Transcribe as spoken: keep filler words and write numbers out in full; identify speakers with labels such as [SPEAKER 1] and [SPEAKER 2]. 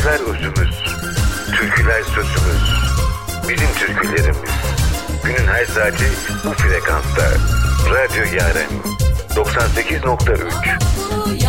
[SPEAKER 1] Sözler özümüz, türküler sözümüz. Bizim türkülerimiz. Günün her saati bu frekansta. Radyo Yaren doksan sekiz nokta üç.